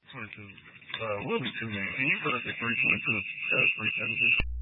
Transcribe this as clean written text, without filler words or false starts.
Which is Wilmington, man. And you put us at 322, 317.